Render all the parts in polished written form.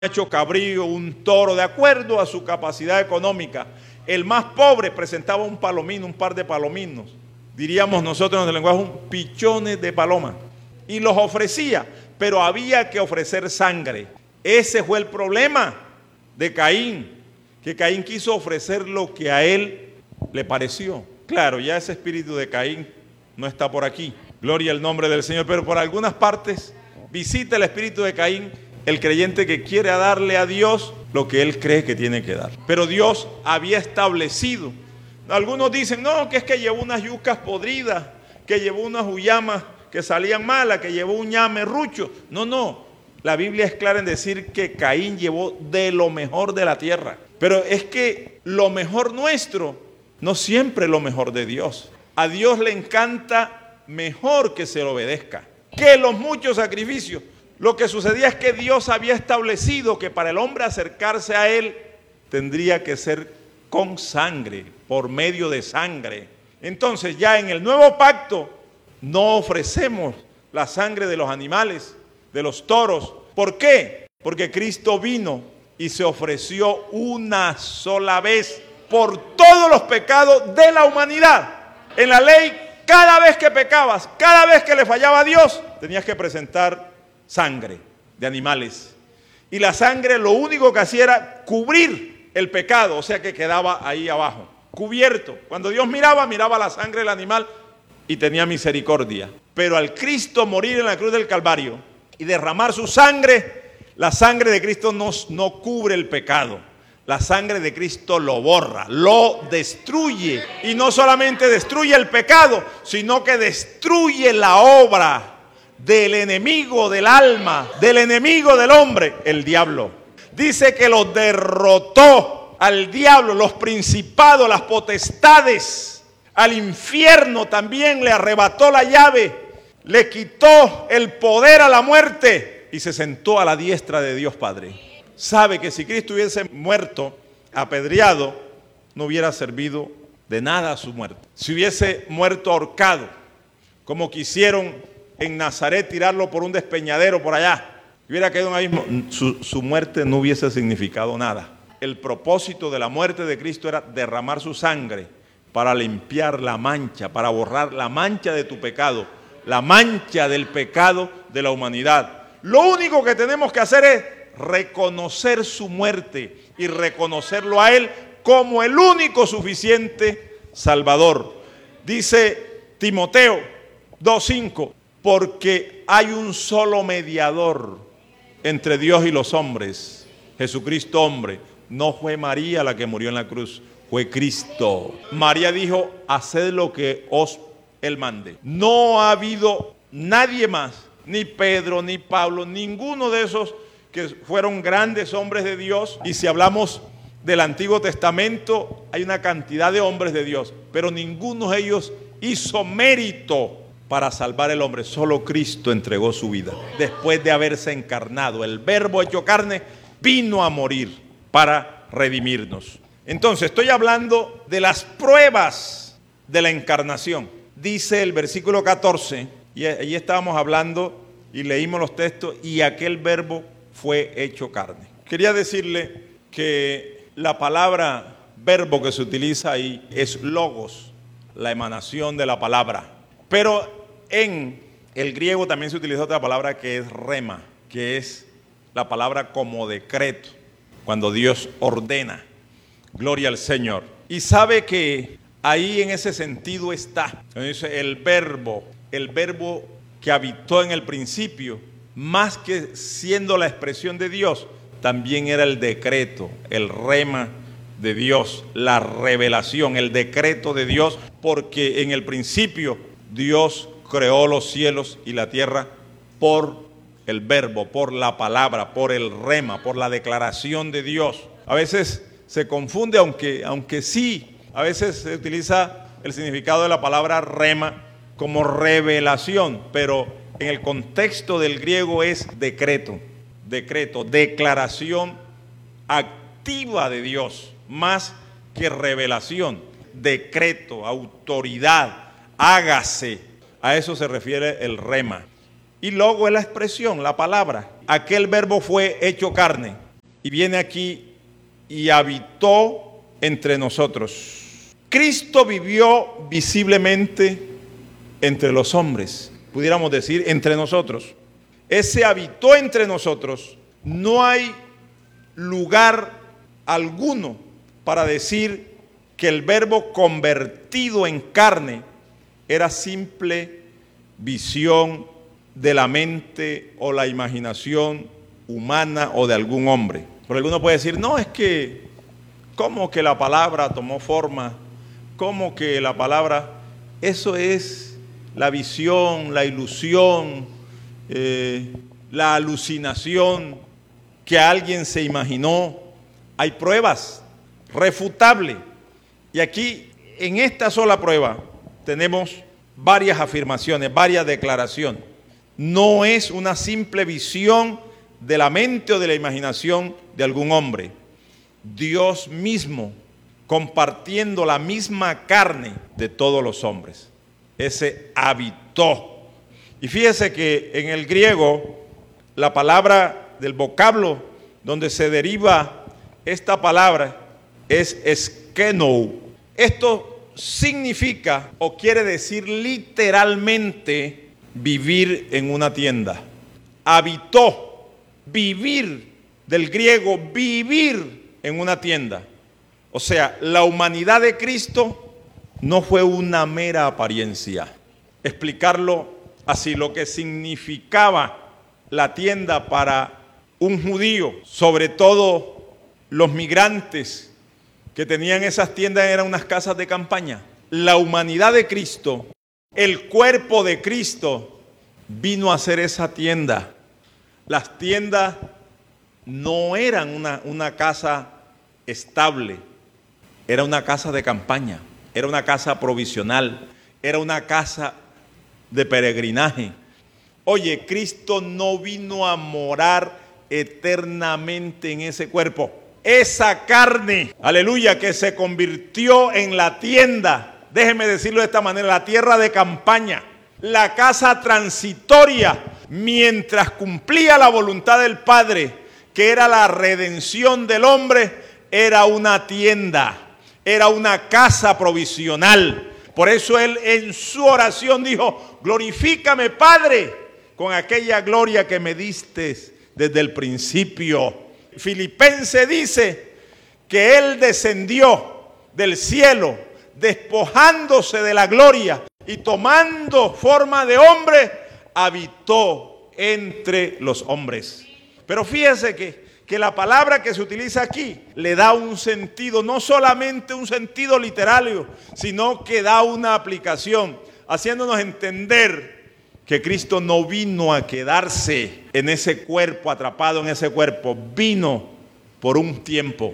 macho cabrío, un toro, de acuerdo a su capacidad económica. El más pobre presentaba un palomino, un par de palominos. Diríamos nosotros en el lenguaje, un pichones de paloma. Y los ofrecía, pero había que ofrecer sangre. Ese fue el problema de Caín, que Caín quiso ofrecer lo que a él le pareció. Claro, ya ese espíritu de Caín no está por aquí. Gloria al nombre del Señor. Pero por algunas partes visita el espíritu de Caín, el creyente que quiere darle a Dios lo que él cree que tiene que dar. Pero Dios había establecido. Algunos dicen, no, que es que llevó unas yucas podridas, que llevó unas uyamas que salían malas, que llevó un ñame rucho. No. La Biblia es clara en decir que Caín llevó de lo mejor de la tierra. Pero es que lo mejor nuestro no siempre es lo mejor de Dios. A Dios le encanta mejor que se le obedezca que los muchos sacrificios. Lo que sucedía es que Dios había establecido que para el hombre acercarse a Él tendría que ser con sangre, por medio de sangre. Entonces ya en el nuevo pacto no ofrecemos la sangre de los animales, de los toros. ¿Por qué? Porque Cristo vino y se ofreció una sola vez por todos los pecados de la humanidad. En la ley, cada vez que pecabas, cada vez que le fallaba a Dios, tenías que presentar sangre de animales. Y la sangre lo único que hacía era cubrir el pecado, o sea que quedaba ahí abajo, cubierto. Cuando Dios miraba la sangre del animal y tenía misericordia. Pero al Cristo morir en la cruz del Calvario y derramar su sangre, la sangre de Cristo no cubre el pecado. La sangre de Cristo lo borra, lo destruye. Y no solamente destruye el pecado, sino que destruye la obra del enemigo del alma, del enemigo del hombre, el diablo. Dice que lo derrotó al diablo, los principados, las potestades, al infierno también le arrebató la llave, le quitó el poder a la muerte y se sentó a la diestra de Dios Padre. Sabe que si Cristo hubiese muerto apedreado, no hubiera servido de nada a su muerte. Si hubiese muerto ahorcado, como quisieron en Nazaret tirarlo por un despeñadero por allá, hubiera quedado en el abismo, su muerte no hubiese significado nada. El propósito de la muerte de Cristo era derramar su sangre para limpiar la mancha, para borrar la mancha de tu pecado, la mancha del pecado de la humanidad. Lo único que tenemos que hacer es reconocer su muerte y reconocerlo a Él como el único suficiente Salvador. Dice Timoteo 2:5, porque hay un solo mediador entre Dios y los hombres, Jesucristo hombre. No fue María la que murió en la cruz, fue Cristo. María dijo, haced lo que Él mande. No ha habido nadie más, ni Pedro, ni Pablo, ninguno de esos que fueron grandes hombres de Dios. Y si hablamos del Antiguo Testamento, hay una cantidad de hombres de Dios, pero ninguno de ellos hizo mérito para salvar al hombre. Solo Cristo entregó su vida. Después de haberse encarnado, el Verbo hecho carne vino a morir para redimirnos. Entonces, estoy hablando de las pruebas de la encarnación. Dice el versículo 14, y allí estábamos hablando y leímos los textos, y aquel Verbo fue hecho carne. Quería decirle que la palabra verbo que se utiliza ahí es logos, la emanación de la palabra. Pero en el griego también se utiliza otra palabra que es rema, que es la palabra como decreto, cuando Dios ordena. Gloria al Señor. Y sabe que ahí en ese sentido está. Dice el verbo que habitó en el principio, más que siendo la expresión de Dios, también era el decreto, el rema de Dios, la revelación, el decreto de Dios, porque en el principio Dios creó los cielos y la tierra por el verbo, por la palabra, por el rema, por la declaración de Dios. A veces se confunde, aunque sí, a veces se utiliza el significado de la palabra rema como revelación, pero en el contexto del griego es decreto, declaración activa de Dios, más que revelación, decreto, autoridad, hágase. A eso se refiere el rema. Y luego es la expresión, la palabra. Aquel verbo fue hecho carne. Y viene aquí y habitó entre nosotros. Cristo vivió visiblemente entre los hombres, pudiéramos decir entre nosotros. Ese habitó entre nosotros. No hay lugar alguno para decir que el verbo convertido en carne era simple visión de la mente o la imaginación humana o de algún hombre. Porque alguno puede decir, no, es que, ¿cómo que la palabra tomó forma? ¿Cómo que la palabra? Eso es la visión, la ilusión, la alucinación que alguien se imaginó. Hay pruebas refutables. Y aquí, en esta sola prueba, tenemos varias afirmaciones, varias declaraciones. No es una simple visión de la mente o de la imaginación de algún hombre. Dios mismo compartiendo la misma carne de todos los hombres. Ese habitó. Y fíjese que en el griego, la palabra del vocablo donde se deriva esta palabra es eskenou. Esto significa o quiere decir literalmente vivir en una tienda. Habitó, vivir, del griego vivir en una tienda. O sea, la humanidad de Cristo no fue una mera apariencia. Explicarlo así, lo que significaba la tienda para un judío, sobre todo los migrantes que tenían esas tiendas, eran unas casas de campaña. La humanidad de Cristo, el cuerpo de Cristo, vino a ser esa tienda. Las tiendas no eran una casa estable, era una casa de campaña, era una casa provisional, era una casa de peregrinaje. Oye, Cristo no vino a morar eternamente en ese cuerpo. Esa carne, aleluya, que se convirtió en la tienda, déjeme decirlo de esta manera, la tierra de campaña, la casa transitoria, mientras cumplía la voluntad del Padre, que era la redención del hombre, era una tienda, era una casa provisional. Por eso él en su oración dijo, glorifícame, Padre, con aquella gloria que me diste desde el principio. Filipenses dice que él descendió del cielo, despojándose de la gloria y tomando forma de hombre, habitó entre los hombres. Pero fíjese que la palabra que se utiliza aquí le da un sentido, no solamente un sentido literario, sino que da una aplicación, haciéndonos entender que Cristo no vino a quedarse en ese cuerpo, atrapado en ese cuerpo. Vino por un tiempo,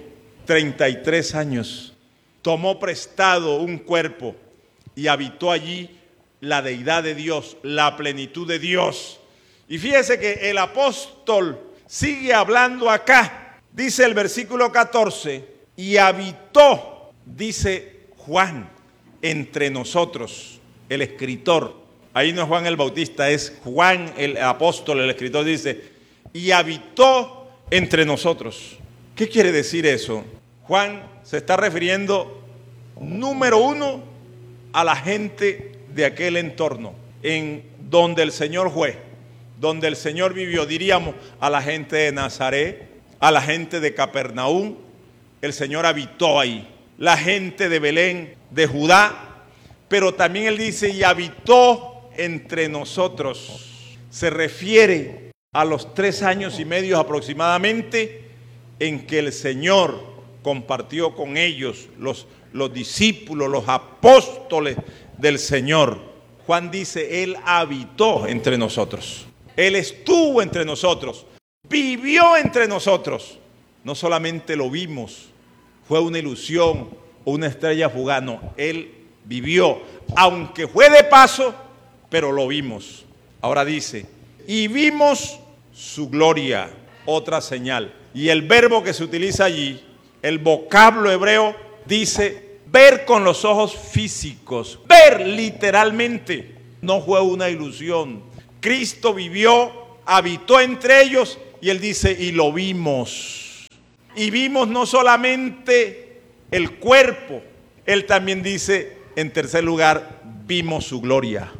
33 años. Tomó prestado un cuerpo y habitó allí la deidad de Dios, la plenitud de Dios. Y fíjese que el apóstol sigue hablando acá. Dice el versículo 14, y habitó, dice Juan, entre nosotros, el escritor. Ahí no es Juan el Bautista, es Juan el apóstol, el escritor, dice, y habitó entre nosotros. ¿Qué quiere decir eso? Juan se está refiriendo, número uno, a la gente de aquel entorno, en donde el Señor fue, donde el Señor vivió, diríamos, a la gente de Nazaret, a la gente de Capernaum, el Señor habitó ahí, la gente de Belén, de Judá, pero también él dice, y habitó entre nosotros. Se refiere a los 3 años y medio aproximadamente en que el Señor compartió con ellos, los discípulos, los apóstoles del Señor. Juan dice, él habitó entre nosotros. Él estuvo entre nosotros, vivió entre nosotros. No solamente lo vimos, fue una ilusión o una estrella fugaz, no, él vivió, aunque fue de paso, pero lo vimos. Ahora dice, y vimos su gloria, otra señal. Y el verbo que se utiliza allí, el vocablo hebreo, dice ver con los ojos físicos, ver literalmente. No fue una ilusión. Cristo vivió, habitó entre ellos y él dice, y lo vimos. Y vimos no solamente el cuerpo, él también dice, en tercer lugar, vimos su gloria.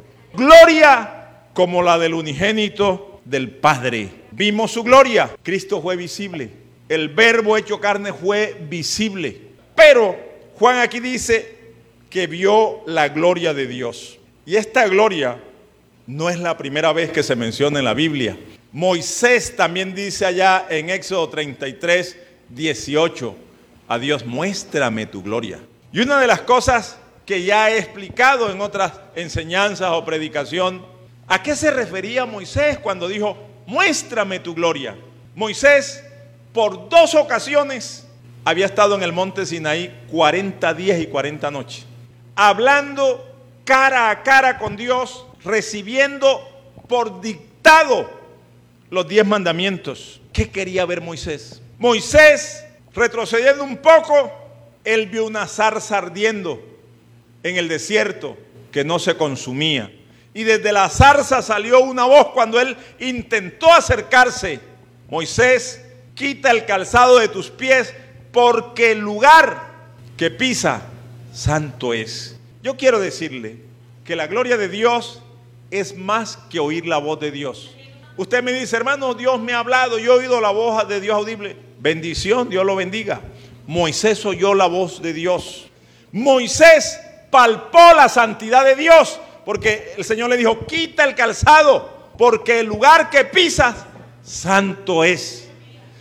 Gloria como la del unigénito del Padre. Vimos su gloria. Cristo fue visible. El Verbo hecho carne fue visible. Pero Juan aquí dice que vio la gloria de Dios. Y esta gloria no es la primera vez que se menciona en la Biblia. Moisés también dice allá en Éxodo 33, 18, a Dios, muéstrame tu gloria. Y una de las cosas que ya he explicado en otras enseñanzas o predicación, ¿a qué se refería Moisés cuando dijo, muéstrame tu gloria? Moisés, por 2 ocasiones, había estado en el monte Sinaí 40 días y 40 noches, hablando cara a cara con Dios, recibiendo por dictado los 10 mandamientos. ¿Qué quería ver Moisés? Moisés, retrocediendo un poco, él vio una zarza ardiendo en el desierto que no se consumía. Y desde la zarza salió una voz cuando él intentó acercarse. Moisés, quita el calzado de tus pies, porque el lugar que pisa, santo es. Yo quiero decirle que la gloria de Dios es más que oír la voz de Dios. Usted me dice, hermano, Dios me ha hablado, yo he oído la voz de Dios audible. Bendición, Dios lo bendiga. Moisés oyó la voz de Dios. Moisés palpó la santidad de Dios, porque el Señor le dijo, quita el calzado, porque el lugar que pisas, santo es.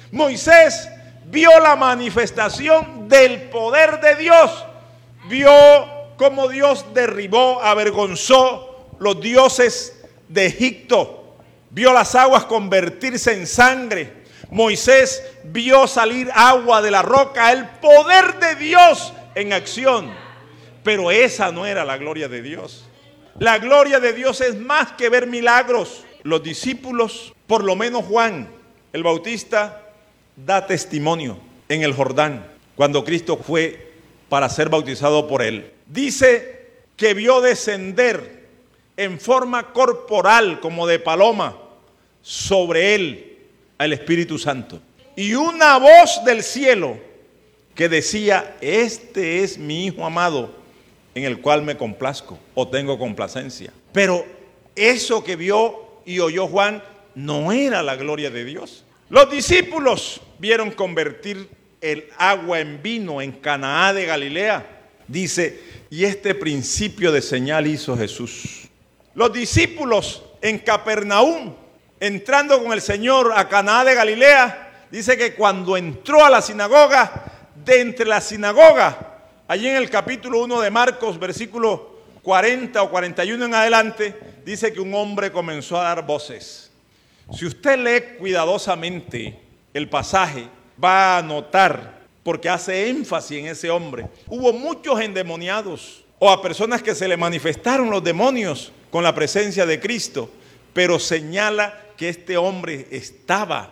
Moisés vio la manifestación del poder de Dios. Vio cómo Dios derribó, avergonzó los dioses de Egipto. Vio las aguas convertirse en sangre. Moisés vio salir agua de la roca, el poder de Dios en acción. Pero esa no era la gloria de Dios. La gloria de Dios es más que ver milagros. Los discípulos, por lo menos Juan el Bautista, da testimonio en el Jordán, cuando Cristo fue para ser bautizado por él. Dice que vio descender en forma corporal, como de paloma, sobre él al Espíritu Santo. Y una voz del cielo que decía, este es mi Hijo amado, en el cual me complazco o tengo complacencia. Pero eso que vio y oyó Juan no era la gloria de Dios. Los discípulos vieron convertir el agua en vino en Canaá de Galilea. Dice, y este principio de señal hizo Jesús. Los discípulos en Capernaum, entrando con el Señor a Canaá de Galilea, dice que cuando entró a la sinagoga, de entre la sinagoga, allí en el capítulo 1 de Marcos, versículo 40 o 41 en adelante, dice que un hombre comenzó a dar voces. Si usted lee cuidadosamente el pasaje, va a notar, porque hace énfasis en ese hombre, hubo muchos endemoniados o a personas que se le manifestaron los demonios con la presencia de Cristo, pero señala que este hombre estaba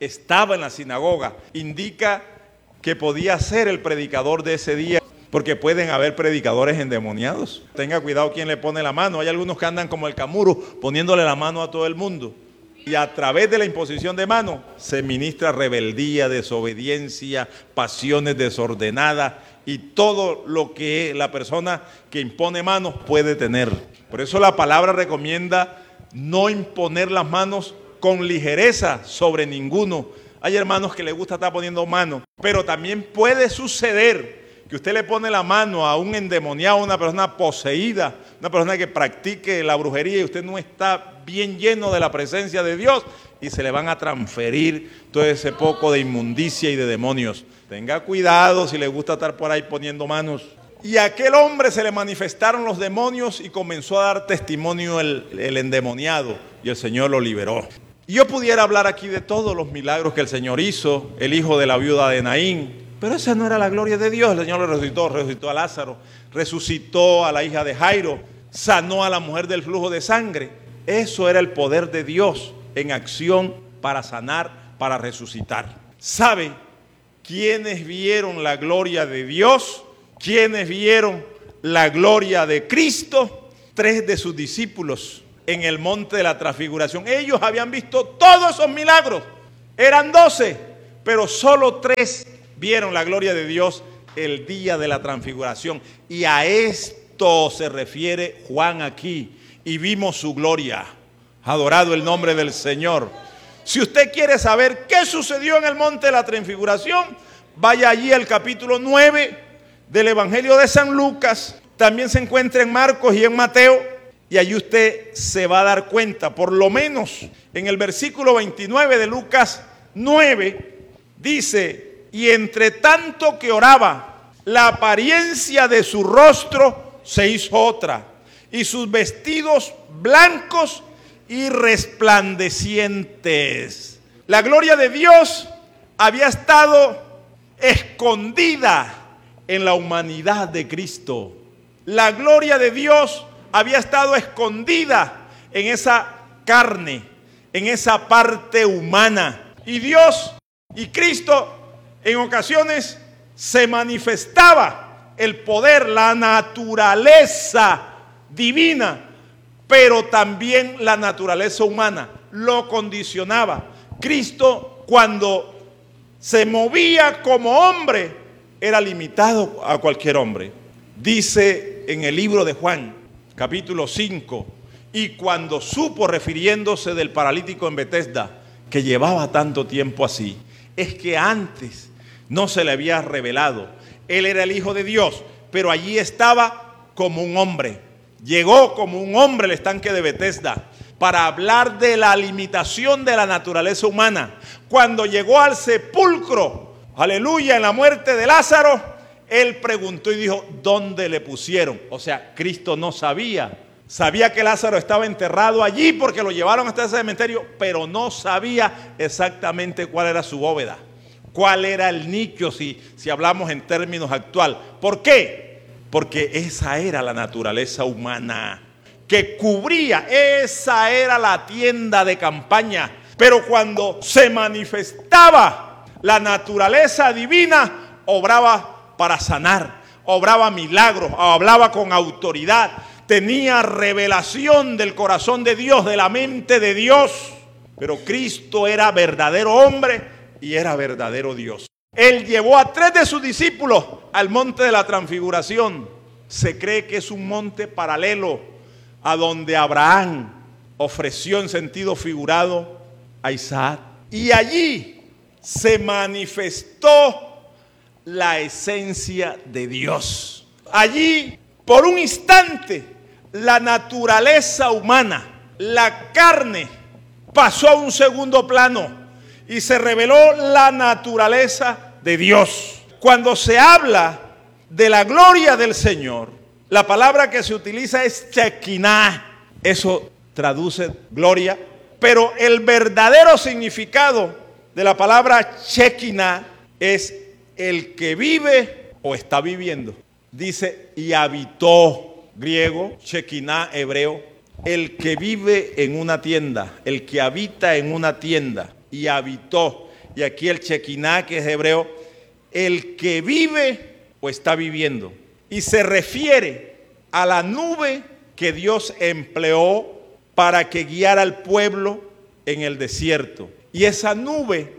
en la sinagoga. Indica que podía ser el predicador de ese día, porque pueden haber predicadores endemoniados. Tenga cuidado quién le pone la mano. Hay algunos que andan como el camuro, poniéndole la mano a todo el mundo. Y a través de la imposición de mano se ministra rebeldía, desobediencia, pasiones desordenadas y todo lo que la persona que impone manos puede tener. Por eso la palabra recomienda no imponer las manos con ligereza sobre ninguno. Hay hermanos que les gusta estar poniendo mano, pero también puede suceder que usted le pone la mano a un endemoniado, una persona poseída, una persona que practique la brujería y usted no está bien lleno de la presencia de Dios y se le van a transferir todo ese poco de inmundicia y de demonios. Tenga cuidado si le gusta estar por ahí poniendo manos. Y a aquel hombre se le manifestaron los demonios y comenzó a dar testimonio el endemoniado y el Señor lo liberó. Y yo pudiera hablar aquí de todos los milagros que el Señor hizo, el hijo de la viuda de Naín, pero esa no era la gloria de Dios. El Señor lo resucitó a Lázaro, resucitó a la hija de Jairo, sanó a la mujer del flujo de sangre. Eso era el poder de Dios en acción para sanar, para resucitar. ¿Sabe quiénes vieron la gloria de Dios? ¿Quiénes vieron la gloria de Cristo? 3 de sus discípulos en el monte de la transfiguración. Ellos habían visto todos esos milagros. Eran 12, pero solo 3 vieron la gloria de Dios el día de la transfiguración. Y a esto se refiere Juan aquí. Y vimos su gloria. Adorado el nombre del Señor. Si usted quiere saber qué sucedió en el monte de la transfiguración, vaya allí al capítulo 9 del Evangelio de San Lucas. También se encuentra en Marcos y en Mateo. Y allí usted se va a dar cuenta, por lo menos en el versículo 29 de Lucas 9, dice: y entre tanto que oraba, la apariencia de su rostro se hizo otra, y sus vestidos blancos y resplandecientes. La gloria de Dios había estado escondida en la humanidad de Cristo. La gloria de Dios había estado escondida en esa carne, en esa parte humana. Y Dios y Cristo en ocasiones se manifestaba el poder, la naturaleza divina, pero también la naturaleza humana lo condicionaba. Cristo, cuando se movía como hombre, era limitado a cualquier hombre. Dice en el libro de Juan, capítulo 5, y cuando supo, refiriéndose del paralítico en Betesda, que llevaba tanto tiempo así, es que antes no se le había revelado. Él era el Hijo de Dios, pero allí estaba como un hombre. Llegó como un hombre al estanque de Betesda para hablar de la limitación de la naturaleza humana. Cuando llegó al sepulcro, aleluya, en la muerte de Lázaro, él preguntó y dijo: ¿dónde le pusieron? O sea, Cristo no sabía. Sabía que Lázaro estaba enterrado allí porque lo llevaron hasta ese cementerio, pero no sabía exactamente cuál era su bóveda, cuál era el nicho, si hablamos en términos actual. ¿Por qué? Porque esa era la naturaleza humana que cubría, esa era la tienda de campaña. Pero cuando se manifestaba la naturaleza divina, obraba para sanar, obraba milagros, hablaba con autoridad, tenía revelación del corazón de Dios, de la mente de Dios. Pero Cristo era verdadero hombre y era verdadero Dios. Él llevó a 3 de sus discípulos al monte de la transfiguración. Se cree que es un monte paralelo a donde Abraham ofreció en sentido figurado a Isaac. Y allí se manifestó la esencia de Dios. Allí, por un instante, la naturaleza humana, la carne, pasó a un segundo plano y se reveló la naturaleza de Dios. Cuando se habla de la gloria del Señor, la palabra que se utiliza es Shekinah. Eso traduce gloria, pero el verdadero significado de la palabra Shekinah es el que vive o está viviendo. Dice: y habitó, griego, Shekinah, hebreo, el que vive en una tienda, el que habita en una tienda, y habitó. Y aquí el Shekinah, que es hebreo, el que vive o está viviendo. Y se refiere a la nube que Dios empleó para que guiara al pueblo en el desierto. Y esa nube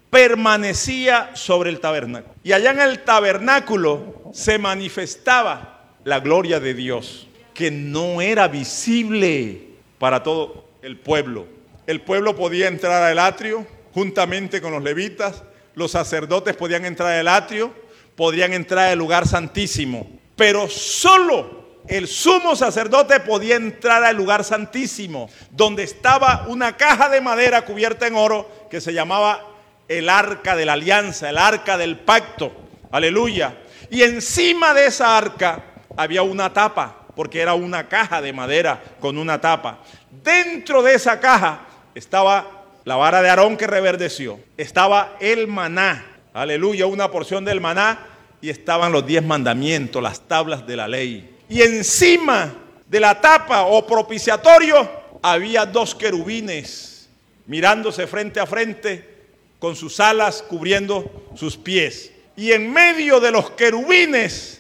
permanecía sobre el tabernáculo. Y allá en el tabernáculo se manifestaba la gloria de Dios, que no era visible para todo el pueblo. El pueblo podía entrar al atrio juntamente con los levitas. Los sacerdotes podían entrar al atrio, podían entrar al lugar santísimo, pero solo el sumo sacerdote podía entrar al lugar santísimo, donde estaba una caja de madera cubierta en oro que se llamaba el arca de la alianza, el arca del pacto. Aleluya. Y encima de esa arca había una tapa, porque era una caja de madera con una tapa. Dentro de esa caja estaba la vara de Aarón que reverdeció, estaba el maná, aleluya, una porción del maná, y estaban los 10 mandamientos, las tablas de la ley. Y encima de la tapa o propiciatorio había 2 querubines mirándose frente a frente, con sus alas cubriendo sus pies. Y en medio de los querubines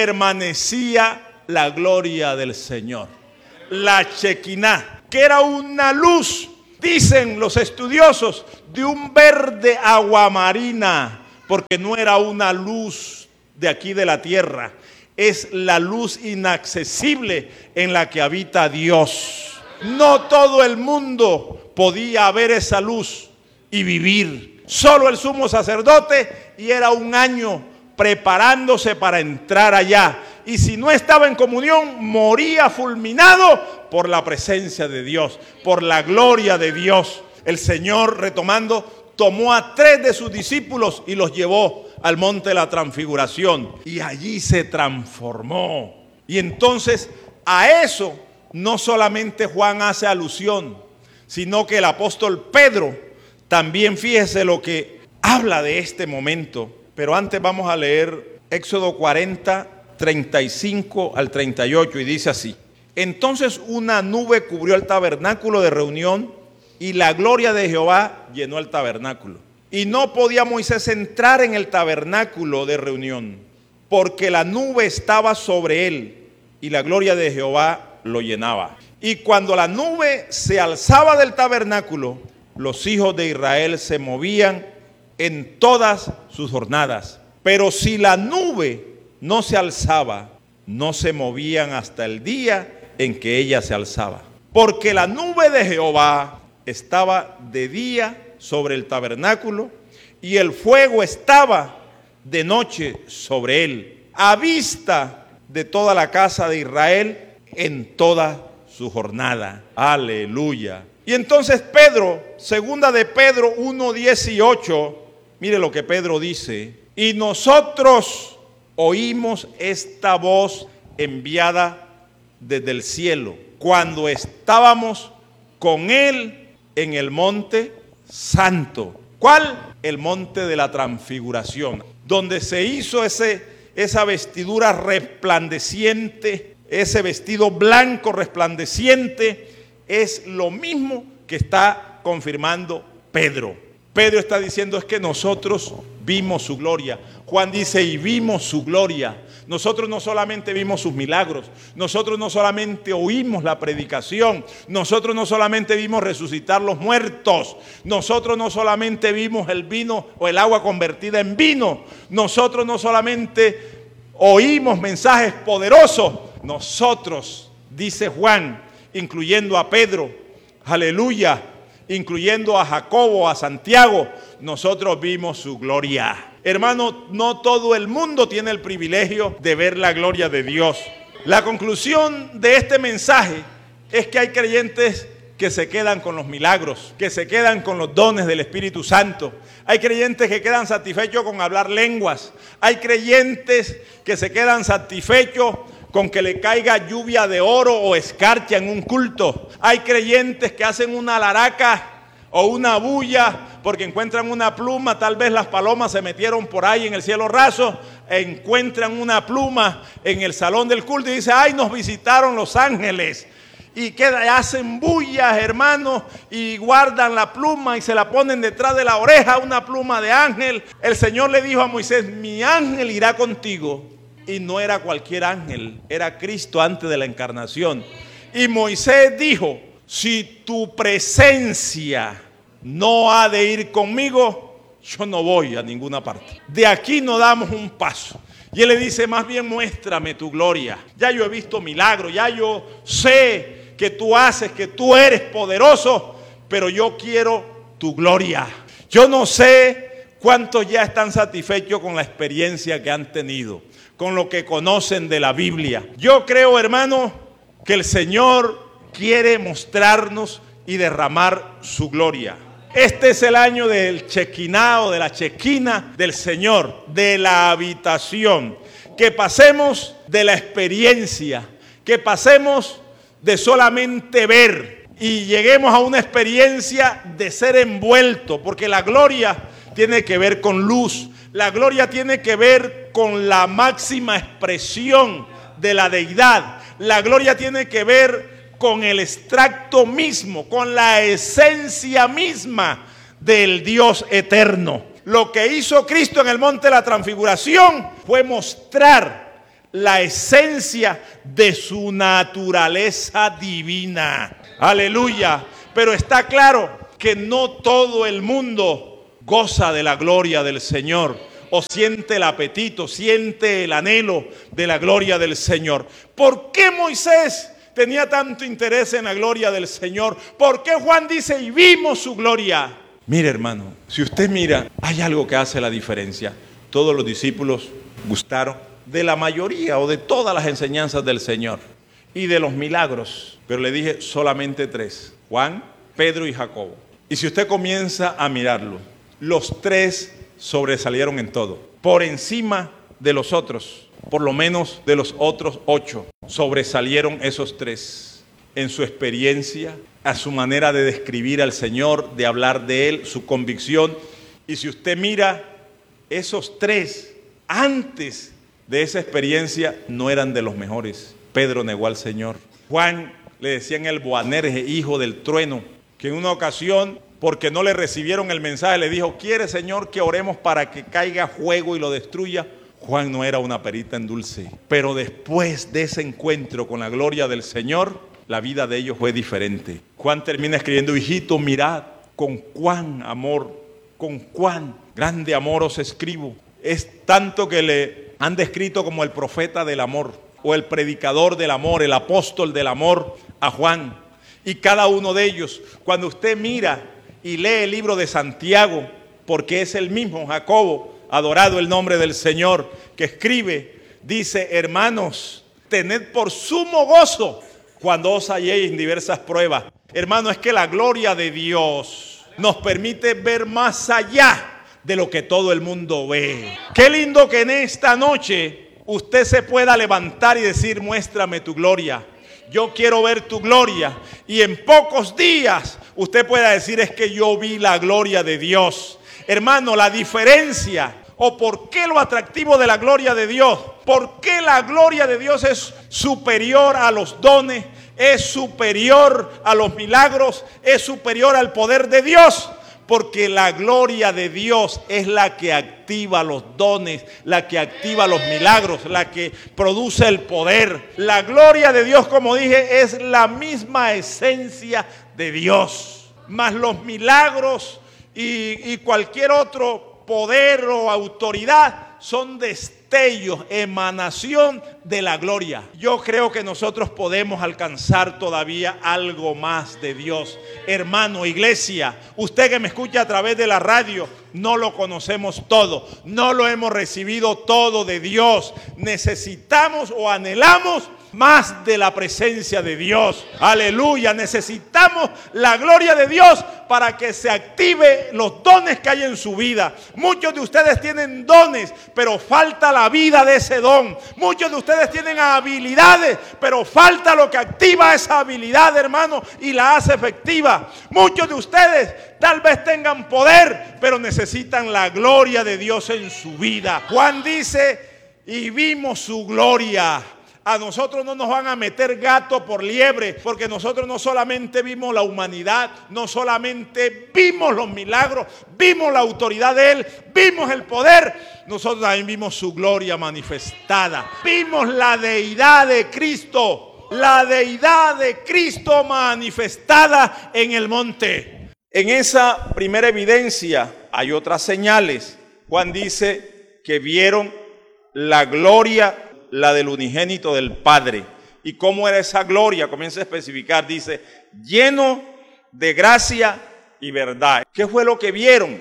permanecía la gloria del Señor, la Shekinah, que era una luz, dicen los estudiosos, de un verde aguamarina, porque no era una luz de aquí de la tierra, es la luz inaccesible en la que habita Dios. No todo el mundo podía ver esa luz y vivir. Solo el sumo sacerdote, y era un año preparándose para entrar allá. Y si no estaba en comunión, moría fulminado por la presencia de Dios, por la gloria de Dios. El Señor, retomando, tomó a 3 de sus discípulos y los llevó al monte de la transfiguración. Y allí se transformó. Y entonces a eso no solamente Juan hace alusión, sino que el apóstol Pedro también, fíjese lo que habla de este momento. Pero antes vamos a leer Éxodo 40, 35 al 38, y dice así: entonces una nube cubrió el tabernáculo de reunión, y la gloria de Jehová llenó el tabernáculo. Y no podía Moisés entrar en el tabernáculo de reunión, porque la nube estaba sobre él, y la gloria de Jehová lo llenaba. Y cuando la nube se alzaba del tabernáculo, los hijos de Israel se movían en todas sus jornadas. Pero si la nube no se alzaba, no se movían hasta el día en que ella se alzaba. Porque la nube de Jehová estaba de día sobre el tabernáculo, y el fuego estaba de noche sobre él, a vista de toda la casa de Israel en toda su jornada. Aleluya. Y entonces Pedro, segunda de Pedro 1:18, mire lo que Pedro dice: y nosotros oímos esta voz enviada desde el cielo, cuando estábamos con él en el monte santo. ¿Cuál? El monte de la transfiguración, donde se hizo esa vestidura resplandeciente, ese vestido blanco resplandeciente. Es lo mismo que está confirmando Pedro. Pedro está diciendo es que nosotros vimos su gloria. Juan dice, y vimos su gloria. Nosotros no solamente vimos sus milagros, nosotros no solamente oímos la predicación, nosotros no solamente vimos resucitar los muertos, nosotros no solamente vimos el vino o el agua convertida en vino, nosotros no solamente oímos mensajes poderosos, nosotros, dice Juan, incluyendo a Pedro, aleluya, incluyendo a Jacobo, a Santiago, nosotros vimos su gloria. Hermano, no todo el mundo tiene el privilegio de ver la gloria de Dios. La conclusión de este mensaje es que hay creyentes que se quedan con los milagros, que se quedan con los dones del Espíritu Santo. Hay creyentes que quedan satisfechos con hablar lenguas. Hay creyentes que se quedan satisfechos con que le caiga lluvia de oro o escarcha en un culto. Hay creyentes que hacen una alaraca o una bulla porque encuentran una pluma. Tal vez las palomas se metieron por ahí en el cielo raso, encuentran una pluma en el salón del culto y dicen, ay, nos visitaron los ángeles. Y hacen bullas, hermanos, y guardan la pluma y se la ponen detrás de la oreja, una pluma de ángel. El Señor le dijo a Moisés, mi ángel irá contigo. Y no era cualquier ángel, era Cristo antes de la encarnación. Y Moisés dijo, si tu presencia no ha de ir conmigo, yo no voy a ninguna parte. De aquí no damos un paso. Y él le dice, más bien muéstrame tu gloria. Ya yo he visto milagros, ya yo sé que tú haces, que tú eres poderoso, pero yo quiero tu gloria. Yo no sé cuántos ya están satisfechos con la experiencia que han tenido, con lo que conocen de la Biblia. Yo creo, hermano, que el Señor quiere mostrarnos y derramar su gloria. Este es el año del Chequiná o de la Chequina del Señor, de la habitación. Que pasemos de la experiencia, que pasemos de solamente ver y lleguemos a una experiencia de ser envuelto, porque la gloria tiene que ver con luz, la gloria tiene que ver con la máxima expresión de la deidad, la gloria tiene que ver con el extracto mismo, con la esencia misma del Dios eterno. Lo que hizo Cristo en el monte de la transfiguración fue mostrar la esencia de su naturaleza divina. Aleluya. Pero está claro que no todo el mundo goza de la gloria del Señor o siente el apetito, siente el anhelo de la gloria del Señor. ¿Por qué Moisés tenía tanto interés en la gloria del Señor? ¿Por qué Juan dice, y vimos su gloria? Mire, hermano, si usted mira, hay algo que hace la diferencia. Todos los discípulos gustaron de la mayoría o de todas las enseñanzas del Señor y de los milagros, pero le dije solamente 3, Juan, Pedro y Jacobo. Y si usted comienza a mirarlo, los 3 sobresalieron en todo, por encima de los otros, por lo menos de los otros 8, sobresalieron esos 3 en su experiencia, a su manera de describir al Señor, de hablar de Él, su convicción. Y si usted mira, esos 3, antes de esa experiencia, no eran de los mejores. Pedro negó al Señor. Juan le decían el Boanerge, hijo del trueno, que en una ocasión, porque no le recibieron el mensaje, le dijo, ¿quiere, Señor, que oremos para que caiga fuego y lo destruya? Juan no era una perita en dulce, pero después de ese encuentro con la gloria del Señor, la vida de ellos fue diferente. Juan termina escribiendo, hijito, mirad con cuán amor, con cuán grande amor os escribo. Es tanto que le han descrito como el profeta del amor, o el predicador del amor, el apóstol del amor a Juan. Y cada uno de ellos, cuando usted mira y lee el libro de Santiago, porque es el mismo Jacobo, adorado el nombre del Señor, que escribe, dice, hermanos, tened por sumo gozo cuando os halléis en diversas pruebas. Hermano, es que la gloria de Dios nos permite ver más allá de lo que todo el mundo ve. Qué lindo que en esta noche usted se pueda levantar y decir, muéstrame tu gloria. Yo quiero ver tu gloria. Y en pocos días usted pueda decir, es que yo vi la gloria de Dios. Hermano, la diferencia, o por qué lo atractivo de la gloria de Dios, por qué la gloria de Dios es superior a los dones, es superior a los milagros, es superior al poder de Dios. Porque la gloria de Dios es la que activa los dones, la que activa los milagros, la que produce el poder. La gloria de Dios, como dije, es la misma esencia de Dios. Mas los milagros y cualquier otro poder o autoridad son destellos, emanación de la gloria. Yo creo que nosotros podemos alcanzar todavía algo más de Dios. Hermano, iglesia, usted que me escucha a través de la radio, no lo conocemos todo, no lo hemos recibido todo de Dios. Necesitamos o anhelamos más de la presencia de Dios. Aleluya, necesitamos la gloria de Dios para que se active los dones que hay en su vida. Muchos de ustedes tienen dones, pero falta la vida de ese don. Muchos de ustedes tienen habilidades, pero falta lo que activa esa habilidad, hermano, y la hace efectiva. Muchos de ustedes tal vez tengan poder, pero necesitan la gloria de Dios en su vida. Juan dice, y vimos su gloria. A nosotros no nos van a meter gato por liebre, porque nosotros no solamente vimos la humanidad, no solamente vimos los milagros, vimos la autoridad de Él, vimos el poder, nosotros también vimos su gloria manifestada. Vimos la deidad de Cristo, la deidad de Cristo manifestada en el monte. En esa primera evidencia hay otras señales. Juan dice que vieron la gloria, la del unigénito del Padre. ¿Y cómo era esa gloria? Comienza a especificar, dice, lleno de gracia y verdad. ¿Qué fue lo que vieron?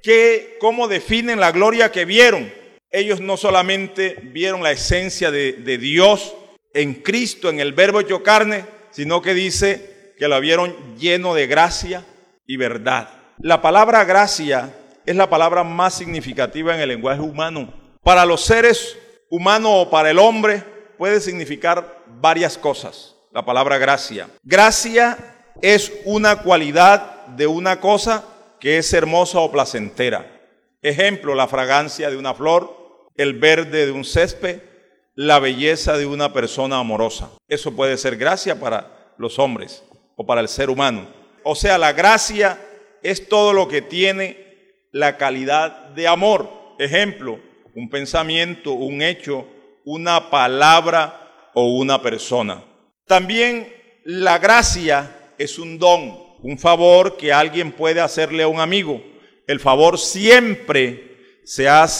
¿Cómo definen la gloria que vieron? Ellos no solamente vieron la esencia de Dios en Cristo, en el Verbo hecho carne, sino que dice que la vieron lleno de gracia y verdad. La palabra gracia es la palabra más significativa en el lenguaje humano. Para los seres humano o para el hombre puede significar varias cosas. La palabra gracia. Gracia es una cualidad de una cosa que es hermosa o placentera. Ejemplo, la fragancia de una flor, el verde de un césped, la belleza de una persona amorosa. Eso puede ser gracia para los hombres o para el ser humano. O sea, la gracia es todo lo que tiene la calidad de amor. Ejemplo, un pensamiento, un hecho, una palabra o una persona. También la gracia es un don, un favor que alguien puede hacerle a un amigo. El favor siempre se hace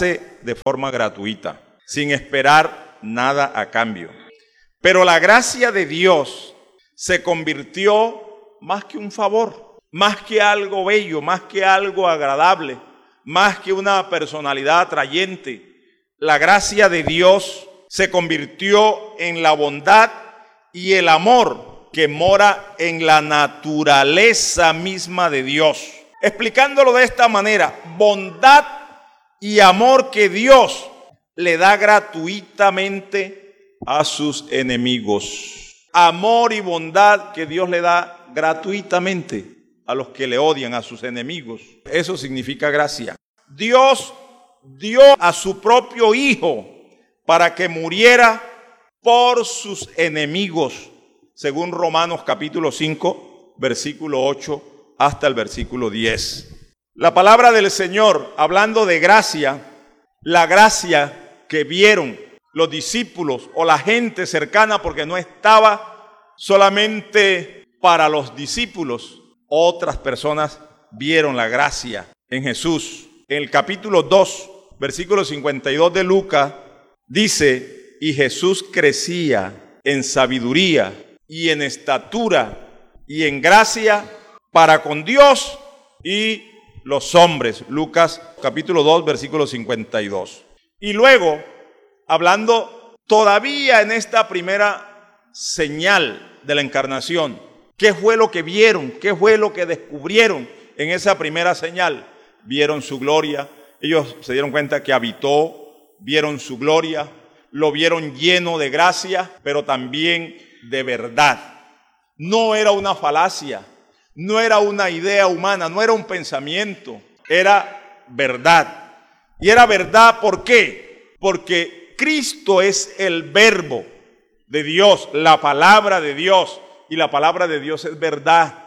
de forma gratuita, sin esperar nada a cambio. Pero la gracia de Dios se convirtió más que un favor, más que algo bello, más que algo agradable, más que una personalidad atrayente. La gracia de Dios se convirtió en la bondad y el amor que mora en la naturaleza misma de Dios. Explicándolo de esta manera, bondad y amor que Dios le da gratuitamente a sus enemigos. Amor y bondad que Dios le da gratuitamente a los que le odian, a sus enemigos. Eso significa gracia. Dios dio a su propio Hijo para que muriera por sus enemigos, según Romanos capítulo 5, versículo 8 hasta el versículo 10. La palabra del Señor, hablando de gracia, la gracia que vieron los discípulos o la gente cercana, porque no estaba solamente para los discípulos, otras personas vieron la gracia en Jesús. En el capítulo 2, versículo 52 de Lucas, dice: y Jesús crecía en sabiduría y en estatura y en gracia para con Dios y los hombres. Lucas capítulo 2, versículo 52. Y luego, hablando todavía en esta primera señal de la encarnación, ¿qué fue lo que vieron? ¿Qué fue lo que descubrieron en esa primera señal? Vieron su gloria. Ellos se dieron cuenta que habitó, vieron su gloria, lo vieron lleno de gracia, pero también de verdad. No era una falacia, no era una idea humana, no era un pensamiento, era verdad. Y era verdad, ¿por qué? Porque Cristo es el verbo de Dios, la palabra de Dios, y la palabra de Dios es verdad.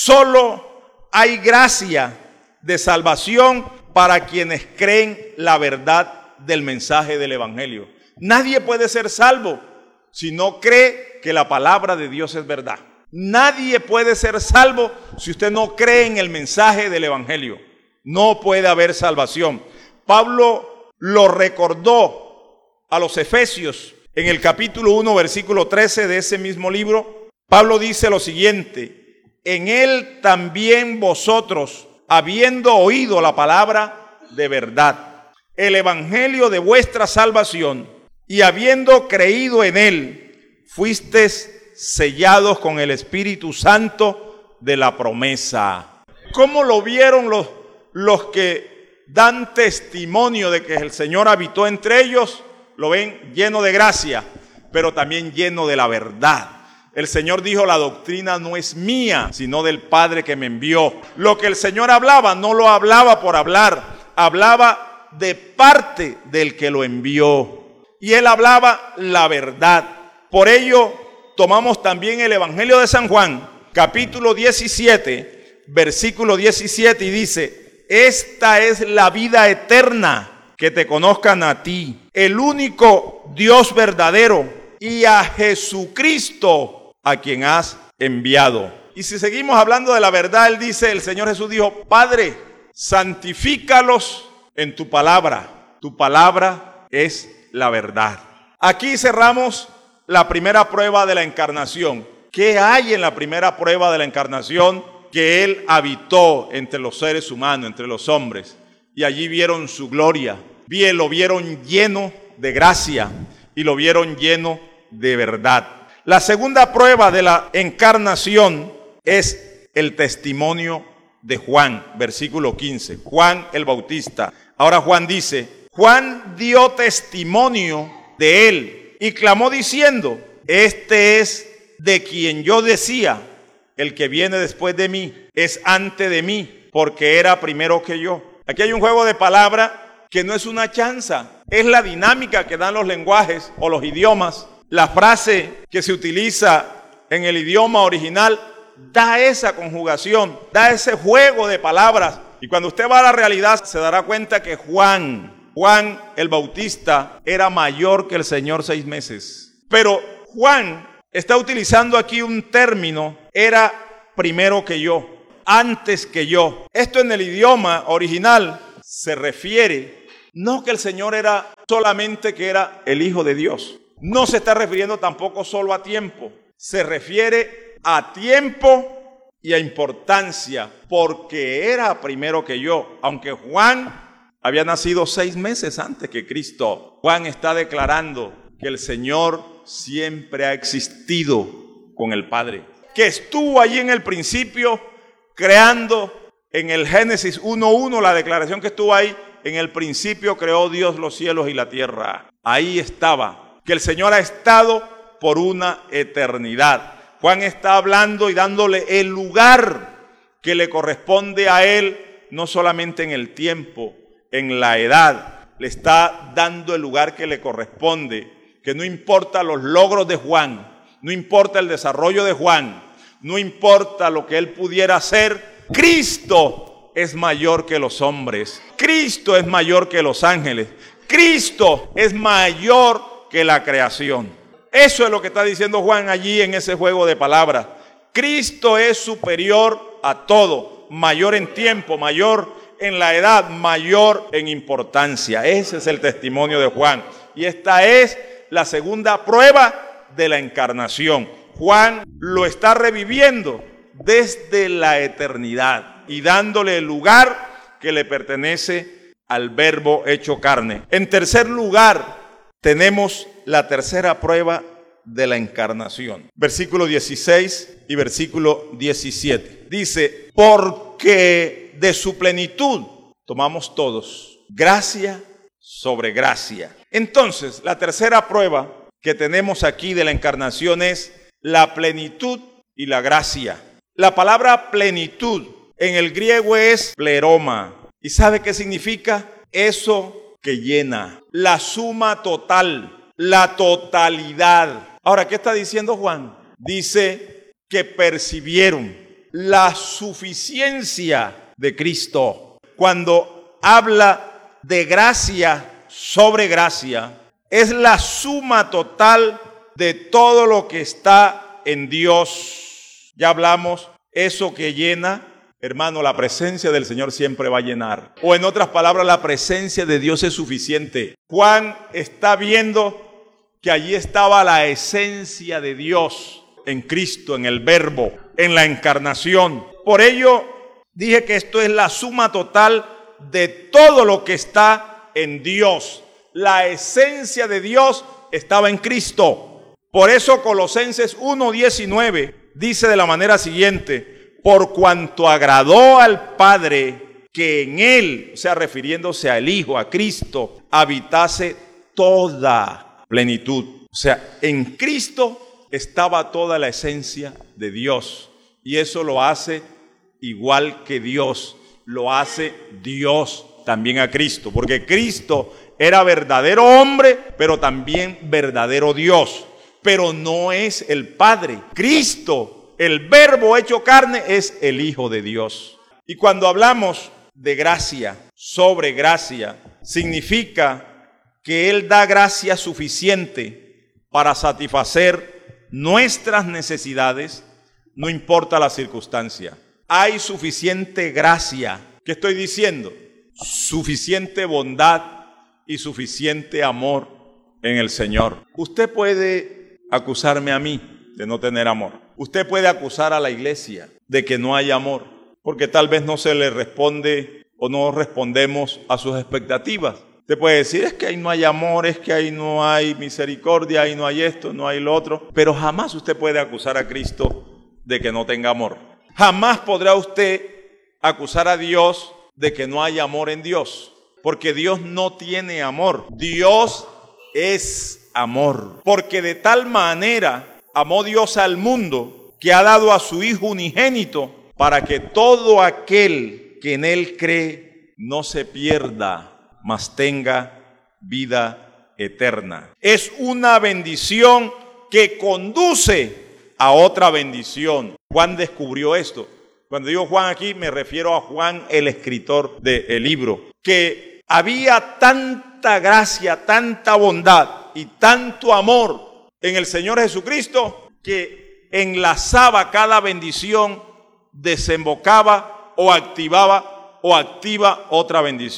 Solo hay gracia de salvación para quienes creen la verdad del mensaje del Evangelio. Nadie puede ser salvo si no cree que la palabra de Dios es verdad. Nadie puede ser salvo si usted no cree en el mensaje del Evangelio. No puede haber salvación. Pablo lo recordó a los Efesios en el capítulo 1, versículo 13 de ese mismo libro. Pablo dice lo siguiente: en él también vosotros, habiendo oído la palabra de verdad, el evangelio de vuestra salvación, y habiendo creído en él, fuisteis sellados con el Espíritu Santo de la promesa. ¿Cómo lo vieron los que dan testimonio de que el Señor habitó entre ellos? Lo ven lleno de gracia, pero también lleno de la verdad. El Señor dijo: la doctrina no es mía, sino del Padre que me envió. Lo que el Señor hablaba, no lo hablaba por hablar, hablaba de parte del que lo envió. Y Él hablaba la verdad. Por ello, tomamos también el Evangelio de San Juan, capítulo 17, versículo 17, y dice: esta es la vida eterna, que te conozcan a ti, el único Dios verdadero, y a Jesucristo, a quien has enviado. Y si seguimos hablando de la verdad, Él dice, el Señor Jesús dijo: Padre, santifícalos en tu palabra es la verdad. Aquí cerramos la primera prueba de la encarnación. ¿Qué hay en la primera prueba de la encarnación? Que Él habitó entre los seres humanos, entre los hombres, y allí vieron su gloria. Lo vieron lleno de gracia y lo vieron lleno de verdad. La segunda prueba de la encarnación es el testimonio de Juan, versículo 15. Juan el Bautista. Ahora Juan dice: Juan dio testimonio de él y clamó diciendo: este es de quien yo decía, el que viene después de mí es antes de mí, porque era primero que yo. Aquí hay un juego de palabras que no es una chanza, es la dinámica que dan los lenguajes o los idiomas. La frase que se utiliza en el idioma original da esa conjugación, da ese juego de palabras. Y cuando usted va a la realidad se dará cuenta que Juan el Bautista era mayor que el Señor 6 meses. Pero Juan está utilizando aquí un término: era primero que yo, antes que yo. Esto en el idioma original se refiere No que el Señor era solamente que era el Hijo de Dios. No se está refiriendo tampoco solo a tiempo. Se refiere a tiempo y a importancia, porque era primero que yo. Aunque Juan había nacido 6 meses antes que Cristo, Juan está declarando que el Señor siempre ha existido con el Padre, que estuvo allí en el principio creando. En el Génesis 1:1, la declaración que estuvo ahí, en el principio creó Dios los cielos y la tierra. Ahí estaba, que el Señor ha estado por una eternidad. Juan está hablando y dándole el lugar que le corresponde a él, no solamente en el tiempo, en la edad. Le está dando el lugar que le corresponde, que no importa los logros de Juan, no importa el desarrollo de Juan, no importa lo que él pudiera hacer, Cristo es mayor que los hombres. Cristo es mayor que los ángeles. Cristo es mayor que la creación. Eso es lo que está diciendo Juan allí en ese juego de palabras. Cristo es superior a todo, mayor en tiempo, mayor en la edad, mayor en importancia. Ese es el testimonio de Juan. Y esta es la segunda prueba de la encarnación. Juan lo está reviviendo desde la eternidad y dándole el lugar que le pertenece al Verbo hecho carne. En tercer lugar, tenemos la tercera prueba de la encarnación. Versículo 16 y versículo 17. Dice, porque de su plenitud tomamos todos gracia sobre gracia. Entonces, la tercera prueba que tenemos aquí de la encarnación es la plenitud y la gracia. La palabra plenitud en el griego es pleroma. ¿Y sabe qué significa? Eso que llena, la suma total, la totalidad. Ahora, ¿qué está diciendo Juan? Dice que percibieron la suficiencia de Cristo. Cuando habla de gracia sobre gracia, es la suma total de todo lo que está en Dios. Ya hablamos, eso que llena, hermano, la presencia del Señor siempre va a llenar. O en otras palabras, la presencia de Dios es suficiente. Juan está viendo que allí estaba la esencia de Dios en Cristo, en el Verbo, en la encarnación. Por ello, dije que esto es la suma total de todo lo que está en Dios. La esencia de Dios estaba en Cristo. Por eso Colosenses 1:19 dice de la manera siguiente, por cuanto agradó al Padre que en él, o sea, refiriéndose al Hijo, a Cristo, habitase toda plenitud. O sea, en Cristo estaba toda la esencia de Dios. Y eso lo hace igual que Dios, lo hace Dios también a Cristo, porque Cristo era verdadero hombre, pero también verdadero Dios. Pero no es el Padre. Cristo, el Verbo hecho carne, es el Hijo de Dios. Y cuando hablamos de gracia sobre gracia, significa que Él da gracia suficiente para satisfacer nuestras necesidades, no importa la circunstancia. Hay suficiente gracia. ¿Qué estoy diciendo? Suficiente bondad y suficiente amor en el Señor. Usted puede acusarme a mí de no tener amor. Usted puede acusar a la iglesia de que no hay amor, porque tal vez no se le responde o no respondemos a sus expectativas. Usted puede decir, es que ahí no hay amor, es que ahí no hay misericordia, ahí no hay esto, no hay lo otro. Pero jamás usted puede acusar a Cristo de que no tenga amor. Jamás podrá usted acusar a Dios de que no hay amor en Dios, porque Dios no tiene amor. Dios es amor, porque de tal manera amó Dios al mundo que ha dado a su Hijo unigénito para que todo aquel que en Él cree no se pierda, mas tenga vida eterna. Es una bendición que conduce a otra bendición. Juan descubrió esto. Cuando digo Juan aquí, me refiero a Juan, el escritor del libro, que había tanta gracia, tanta bondad y tanto amor en el Señor Jesucristo que enlazaba cada bendición, desembocaba o activaba o activa otra bendición.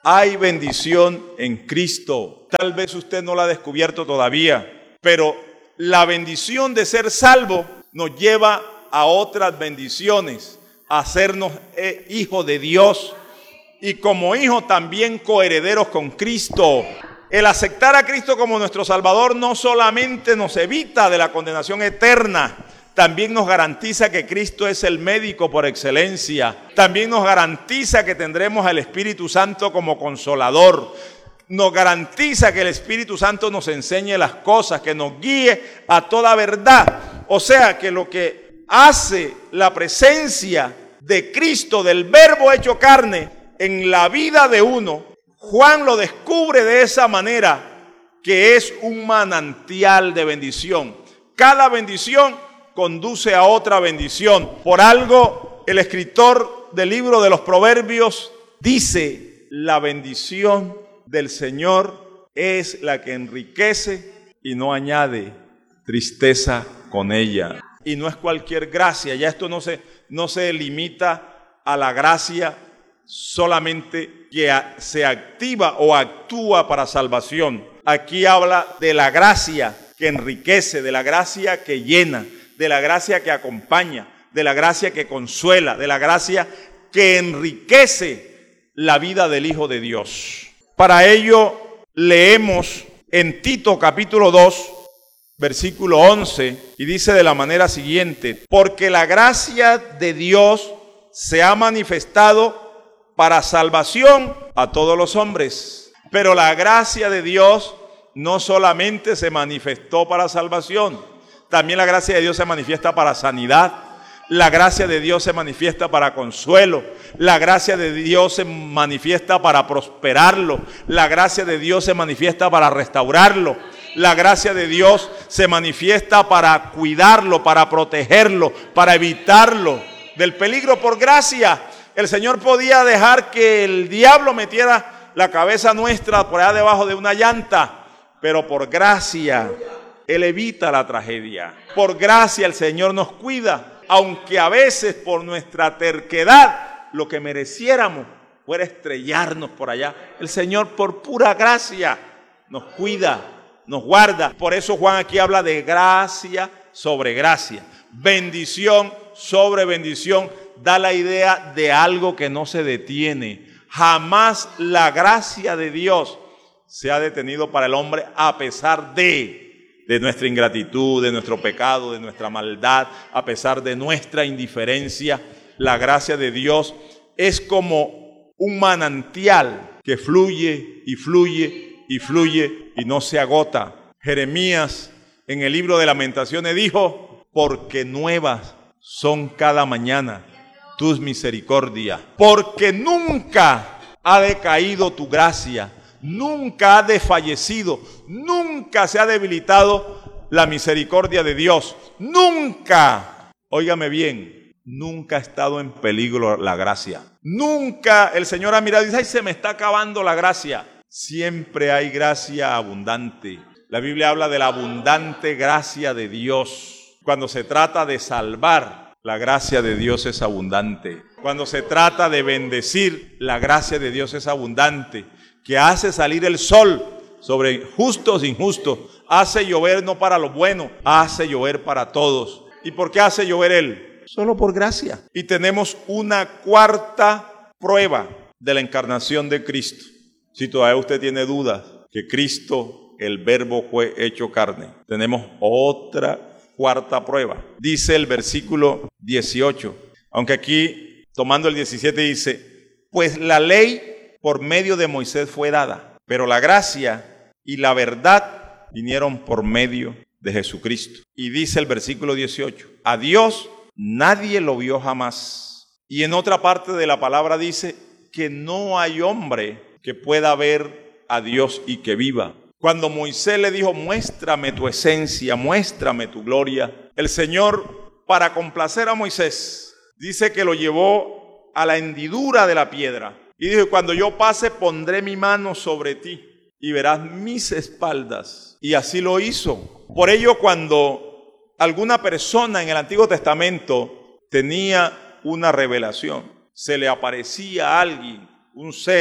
Hay bendición en Cristo. Tal vez usted no la ha descubierto todavía, pero la bendición de ser salvo nos lleva a otras bendiciones, a hacernos hijos de Dios y como hijos también coherederos con Cristo. El aceptar a Cristo como nuestro Salvador no solamente nos evita de la condenación eterna, también nos garantiza que Cristo es el médico por excelencia. También nos garantiza que tendremos al Espíritu Santo como consolador. Nos garantiza que el Espíritu Santo nos enseñe las cosas, que nos guíe a toda verdad. O sea que lo que hace la presencia de Cristo, del Verbo hecho carne, en la vida de uno, Juan lo descubre de esa manera, que es un manantial de bendición. Cada bendición conduce a otra bendición. Por algo, el escritor del libro de los Proverbios dice: la bendición del Señor es la que enriquece y no añade tristeza con ella. Y no es cualquier gracia, ya esto no se limita a la gracia solamente que se activa o actúa para salvación. Aquí habla de la gracia que enriquece, de la gracia que llena, de la gracia que acompaña, de la gracia que consuela, de la gracia que enriquece la vida del Hijo de Dios. Para ello leemos en Tito capítulo 2, versículo 11, y dice de la manera siguiente: porque la gracia de Dios se ha manifestado para salvación a todos los hombres. Pero la gracia de Dios no solamente se manifestó para salvación, también la gracia de Dios se manifiesta para sanidad. La gracia de Dios se manifiesta para consuelo. La gracia de Dios se manifiesta para prosperarlo. La gracia de Dios se manifiesta para restaurarlo. La gracia de Dios se manifiesta para cuidarlo, para protegerlo, para evitarlo del peligro. Por gracia, el Señor podía dejar que el diablo metiera la cabeza nuestra por allá debajo de una llanta, pero por gracia Él evita la tragedia. Por gracia el Señor nos cuida, aunque a veces por nuestra terquedad lo que mereciéramos fuera estrellarnos por allá. El Señor por pura gracia nos cuida, nos guarda. Por eso Juan aquí habla de gracia sobre gracia, bendición sobre bendición. Da la idea de algo que no se detiene. Jamás la gracia de Dios se ha detenido para el hombre, a pesar de nuestra ingratitud, de nuestro pecado, de nuestra maldad, a pesar de nuestra indiferencia. La gracia de Dios es como un manantial que fluye y fluye y fluye y no se agota. Jeremías en el libro de Lamentaciones dijo: porque nuevas son cada mañana tus misericordias, porque nunca ha decaído tu gracia, nunca ha desfallecido, nunca se ha debilitado la misericordia de Dios, nunca, óigame bien, nunca ha estado en peligro la gracia, nunca el Señor ha mirado y dice: ay, se me está acabando la gracia. Siempre hay gracia abundante. La Biblia habla de la abundante gracia de Dios. Cuando se trata de salvar, la gracia de Dios es abundante. Cuando se trata de bendecir, la gracia de Dios es abundante, que hace salir el sol sobre justos e injustos, hace llover no para los buenos, hace llover para todos. ¿Y por qué hace llover Él? Solo por gracia. Y tenemos una cuarta prueba de la encarnación de Cristo. Si todavía usted tiene dudas que Cristo, el Verbo, fue hecho carne, tenemos otra cuarta prueba. Dice el versículo 18, aunque aquí tomando el 17 dice: pues la ley por medio de Moisés fue dada, pero la gracia y la verdad vinieron por medio de Jesucristo. Y dice el versículo 18: a Dios nadie lo vio jamás. Y en otra parte de la palabra dice que no hay hombre que pueda ver a Dios y que viva. Cuando Moisés le dijo: muéstrame tu esencia, muéstrame tu gloria, el Señor, para complacer a Moisés, dice que lo llevó a la hendidura de la piedra y dijo: cuando yo pase pondré mi mano sobre ti y verás mis espaldas. Y así lo hizo. Por ello, cuando alguna persona en el Antiguo Testamento tenía una revelación, se le aparecía a alguien, un ser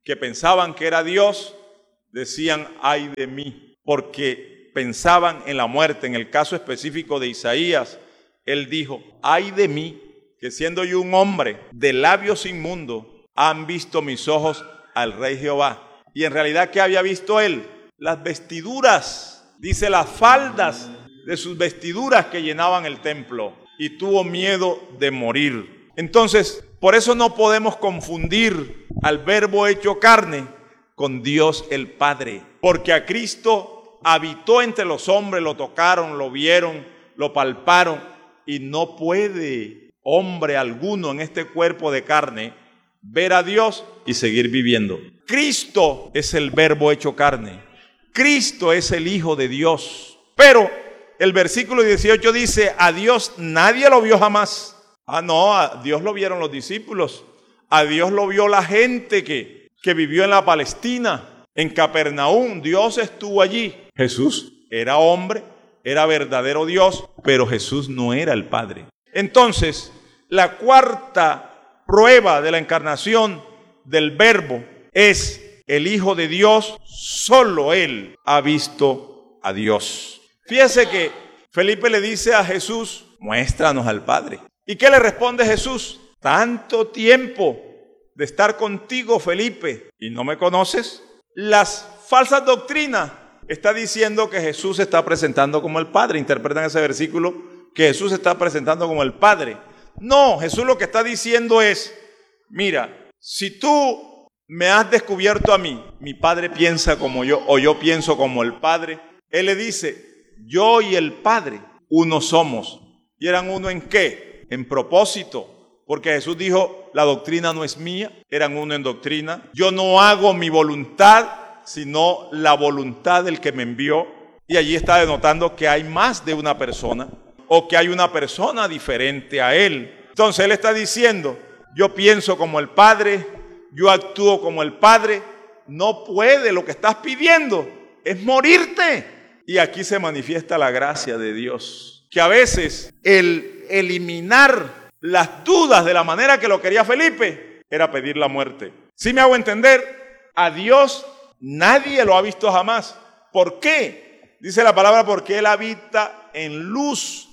que pensaban que era Dios, decían, ay de mí, porque pensaban en la muerte. En el caso específico de Isaías, él dijo, ay de mí, que siendo yo un hombre de labios inmundos, han visto mis ojos al Rey Jehová. Y en realidad, ¿qué había visto él? Las vestiduras, dice, las faldas de sus vestiduras que llenaban el templo, y tuvo miedo de morir. Entonces, por eso no podemos confundir al Verbo hecho carne con Dios el Padre, porque a Cristo habitó entre los hombres, lo tocaron, lo vieron, lo palparon, y no puede hombre alguno en este cuerpo de carne ver a Dios y seguir viviendo. Cristo es el Verbo hecho carne. Cristo es el Hijo de Dios. Pero el versículo 18 dice, a Dios nadie lo vio jamás. No, a Dios lo vieron los discípulos. A Dios lo vio la gente que vivió en la Palestina, en Capernaum. Dios estuvo allí. Jesús era hombre, era verdadero Dios, pero Jesús no era el Padre. Entonces, la cuarta prueba de la encarnación del Verbo es el Hijo de Dios. Solo Él ha visto a Dios. Fíjese que Felipe le dice a Jesús, muéstranos al Padre. ¿Y qué le responde Jesús? Tanto tiempo de estar contigo, Felipe, ¿y no me conoces? Las falsas doctrinas está diciendo que Jesús se está presentando como el Padre. Interpretan ese versículo que Jesús se está presentando como el Padre. No, Jesús lo que está diciendo es, mira, si tú me has descubierto a mí, mi Padre piensa como yo, o yo pienso como el Padre. Él le dice, yo y el Padre uno somos. ¿Y eran uno en qué? En propósito. Porque Jesús dijo, la doctrina no es mía, eran uno en doctrina. Yo no hago mi voluntad, sino la voluntad del que me envió. Y allí está denotando que hay más de una persona, o que hay una persona diferente a él. Entonces él está diciendo, yo pienso como el Padre, yo actúo como el Padre. No puede, lo que estás pidiendo es morirte. Y aquí se manifiesta la gracia de Dios, que a veces el eliminar las dudas de la manera que lo quería Felipe era pedir la muerte. ¿Sí me hago entender? A Dios nadie lo ha visto jamás. ¿Por qué? Dice la palabra, porque Él habita en luz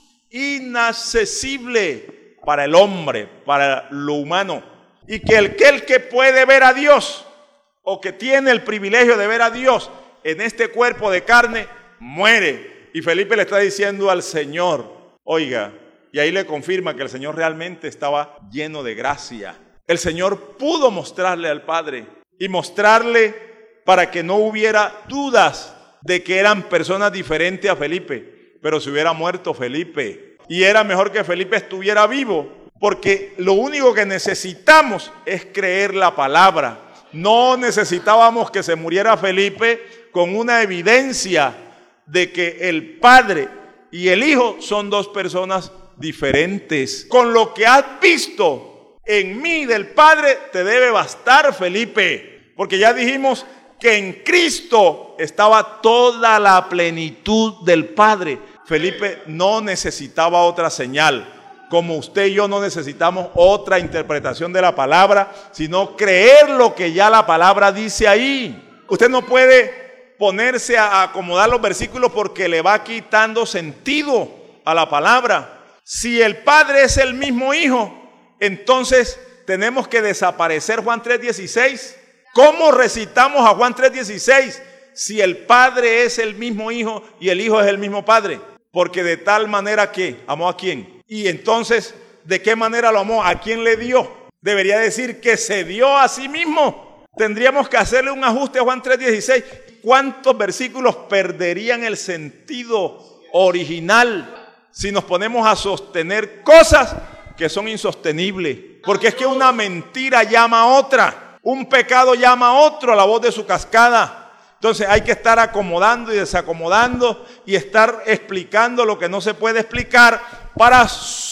inaccesible para el hombre, para lo humano. Y que el que puede ver a Dios, o que tiene el privilegio de ver a Dios en este cuerpo de carne, muere. Y Felipe le está diciendo al Señor, oiga, y ahí le confirma que el Señor realmente estaba lleno de gracia. El Señor pudo mostrarle al Padre y mostrarle para que no hubiera dudas de que eran personas diferentes a Felipe. Pero si hubiera muerto Felipe, y era mejor que Felipe estuviera vivo, porque lo único que necesitamos es creer la palabra. No necesitábamos que se muriera Felipe con una evidencia de que el Padre y el Hijo son dos personas diferentes. Con lo que has visto en mí del Padre te debe bastar, Felipe, porque ya dijimos que en Cristo estaba toda la plenitud del Padre. Felipe no necesitaba otra señal, como usted y yo no necesitamos otra interpretación de la palabra, sino creer lo que ya la palabra dice ahí. Usted no puede ponerse a acomodar los versículos porque le va quitando sentido a la palabra. Si el Padre es el mismo Hijo, entonces tenemos que desaparecer Juan 3:16. ¿Cómo recitamos a Juan 3:16 si el Padre es el mismo Hijo y el Hijo es el mismo Padre? Porque de tal manera que amó a quién. Y entonces, ¿de qué manera lo amó? ¿A quién le dio? Debería decir que se dio a sí mismo. Tendríamos que hacerle un ajuste a Juan 3:16. ¿Cuántos versículos perderían el sentido original si nos ponemos a sostener cosas que son insostenibles? Porque es que una mentira llama a otra, un pecado llama a otro a la voz de su cascada. Entonces hay que estar acomodando y desacomodando y estar explicando lo que no se puede explicar para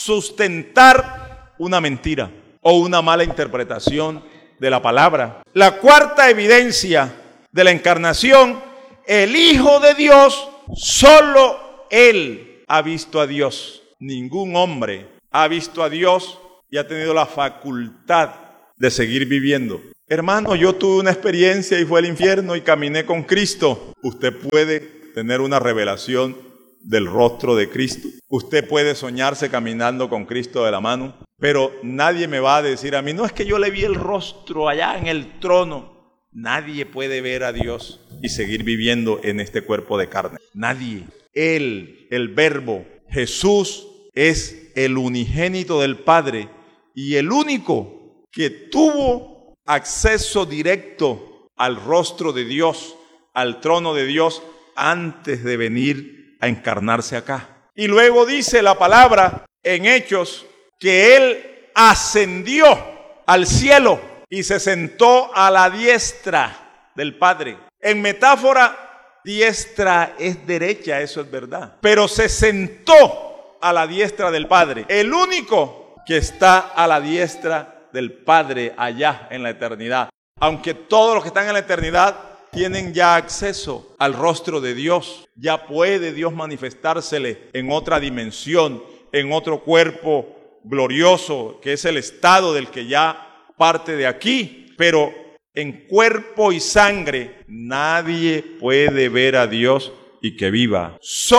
sustentar una mentira o una mala interpretación de la palabra. La cuarta evidencia de la encarnación, el Hijo de Dios, solo Él ha visto a Dios. Ningún hombre ha visto a Dios y ha tenido la facultad de seguir viviendo. Hermano, yo tuve una experiencia y fue al infierno y caminé con Cristo. Usted puede tener una revelación del rostro de Cristo. Usted puede soñarse caminando con Cristo de la mano, pero nadie me va a decir a mí, no, es que yo le vi el rostro allá en el trono. Nadie puede ver a Dios y seguir viviendo en este cuerpo de carne. Nadie. Él, el Verbo, Jesús, es el unigénito del Padre y el único que tuvo acceso directo al rostro de Dios, al trono de Dios, antes de venir a encarnarse acá. Y luego dice la palabra en Hechos que Él ascendió al cielo y se sentó a la diestra del Padre. En metáfora, diestra es derecha, eso es verdad. Pero se sentó a la diestra del Padre. El único que está a la diestra del Padre allá en la eternidad. Aunque todos los que están en la eternidad tienen ya acceso al rostro de Dios. Ya puede Dios manifestársele en otra dimensión, en otro cuerpo glorioso, que es el estado del que ya parte de aquí. Pero en cuerpo y sangre nadie puede ver a Dios y que viva.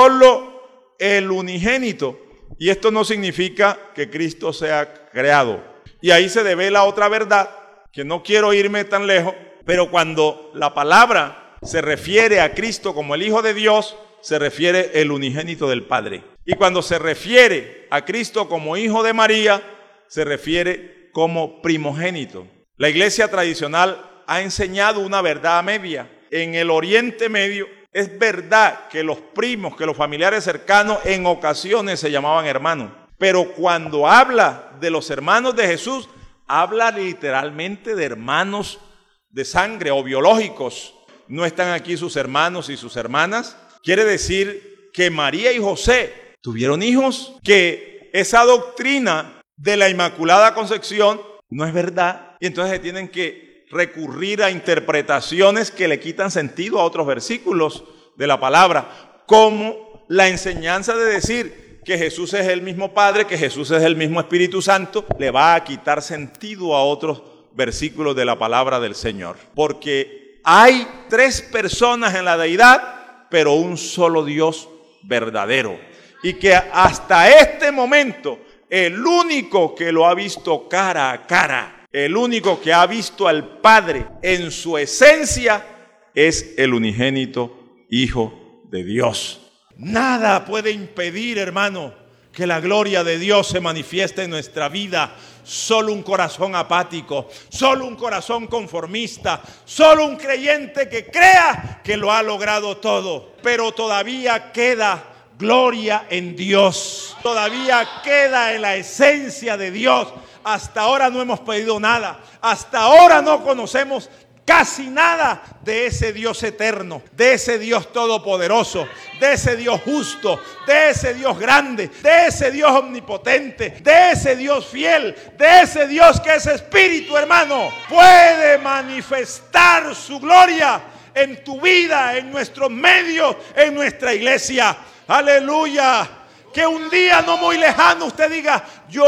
Solo el unigénito. Y esto no significa que Cristo sea creado. Y ahí se devela otra verdad, que no quiero irme tan lejos, pero cuando la palabra se refiere a Cristo como el Hijo de Dios, se refiere el unigénito del Padre. Y cuando se refiere a Cristo como Hijo de María, se refiere como primogénito. La iglesia tradicional ha enseñado una verdad a media. En el Oriente Medio es verdad que los primos, que los familiares cercanos en ocasiones se llamaban hermanos. Pero cuando habla de los hermanos de Jesús, habla literalmente de hermanos de sangre o biológicos. No están aquí sus hermanos y sus hermanas. Quiere decir que María y José tuvieron hijos, que esa doctrina de la Inmaculada Concepción no es verdad. Y entonces tienen que recurrir a interpretaciones que le quitan sentido a otros versículos de la palabra, como la enseñanza de decir que Jesús es el mismo Padre, que Jesús es el mismo Espíritu Santo, le va a quitar sentido a otros versículos de la palabra del Señor. Porque hay tres personas en la deidad, pero un solo Dios verdadero. Y que hasta este momento, el único que lo ha visto cara a cara, el único que ha visto al Padre en su esencia, es el unigénito Hijo de Dios. Nada puede impedir, hermano, que la gloria de Dios se manifieste en nuestra vida. Solo un corazón apático, solo un corazón conformista, solo un creyente que crea que lo ha logrado todo. Pero todavía queda gloria en Dios, todavía queda en la esencia de Dios. Hasta ahora no hemos pedido nada, hasta ahora no conocemos casi nada de ese Dios eterno, de ese Dios todopoderoso, de ese Dios justo, de ese Dios grande, de ese Dios omnipotente, de ese Dios fiel, de ese Dios que es espíritu, hermano. Puede manifestar su gloria en tu vida, en nuestros medios, en nuestra iglesia. Aleluya. Que un día no muy lejano usted diga,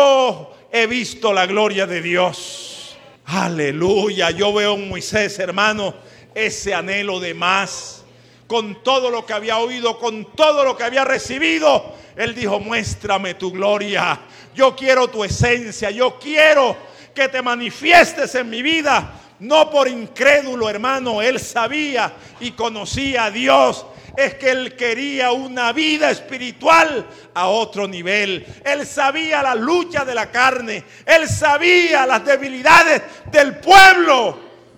yo he visto la gloria de Dios. Aleluya, yo veo en Moisés, hermano, ese anhelo de más. Con todo lo que había oído, con todo lo que había recibido, él dijo, muéstrame tu gloria. Yo quiero tu esencia, yo quiero que te manifiestes en mi vida. No por incrédulo, hermano, él sabía y conocía a Dios. Es que él quería una vida espiritual a otro nivel. Él sabía la lucha de la carne. Él sabía las debilidades del pueblo.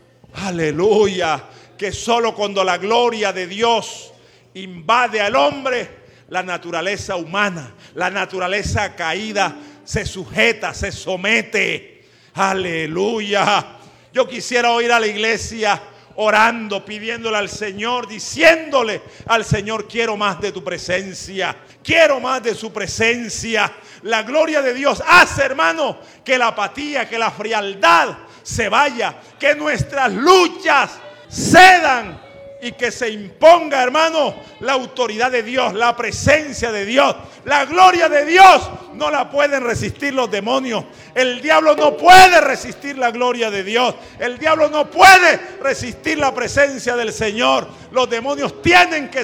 Aleluya. Que solo cuando la gloria de Dios invade al hombre, la naturaleza humana, la naturaleza caída, se sujeta, se somete. Aleluya. Yo quisiera oír a la iglesia orando, pidiéndole al Señor, diciéndole al Señor, quiero más de tu presencia, quiero más de su presencia. La gloria de Dios hace, hermano, que la apatía, que la frialdad se vaya, que nuestras luchas cedan y que se imponga, hermano, la autoridad de Dios, la presencia de Dios, la gloria de Dios. No la pueden resistir los demonios. El diablo no puede resistir la gloria de Dios. El diablo no puede resistir la presencia del Señor. Los demonios tienen que